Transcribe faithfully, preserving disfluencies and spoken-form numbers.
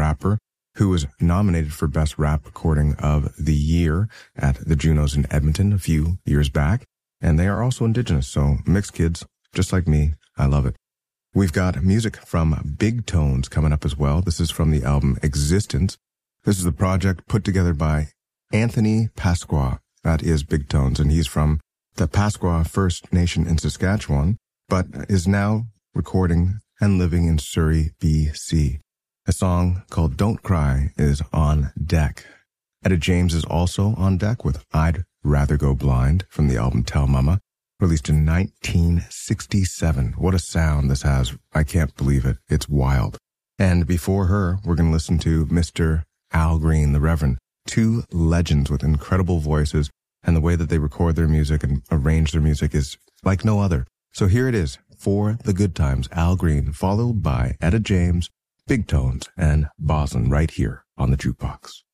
rapper who was nominated for Best Rap Recording of the Year at the Junos in Edmonton a few years back. And they are also Indigenous, so mixed kids, just like me. I love it. We've got music from Big Tones coming up as well. This is from the album Existence. This is a project put together by Anthony Pasqua. That is Big Tones, and he's from the Pasqua First Nation in Saskatchewan, but is now recording and living in Surrey, B C. A song called Don't Cry is on deck. Etta James is also on deck with I'd Rather Go Blind from the album Tell Mama, released in nineteen sixty-seven. What a sound this has. I can't believe it. It's wild. And before her, we're going to listen to Mister Al Green, the Reverend. Two legends with incredible voices, and the way that they record their music and arrange their music is like no other. So here it is, For the Good Times, Al Green, followed by Etta James, Big Tones, and Boslin right here on the Jukebox.